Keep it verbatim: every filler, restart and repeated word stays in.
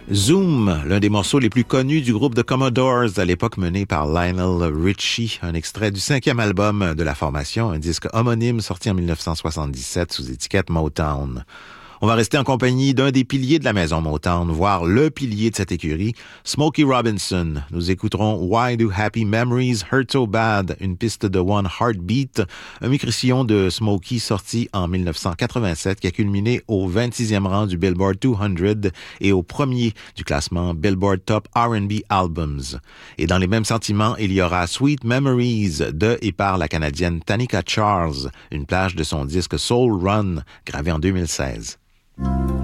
Zoom, l'un des morceaux les plus connus du groupe The Commodores, à l'époque mené par Lionel Richie, un extrait du cinquième album de la formation, un disque homonyme sorti en dix-neuf cent soixante-dix-sept sous étiquette Motown. On va rester en compagnie d'un des piliers de la maison Motown, voire le pilier de cette écurie, Smokey Robinson. Nous écouterons Why Do Happy Memories Hurt So Bad, une piste de One Heartbeat, un micro-sillon de Smokey sorti en dix-neuf cent quatre-vingt-sept qui a culminé au vingt-sixième rang du Billboard deux cents et au premier du classement Billboard Top R and B Albums. Et dans les mêmes sentiments, il y aura Sweet Memories de et par la Canadienne Tanika Charles, une plage de son disque Soul Run, gravé en deux mille seize.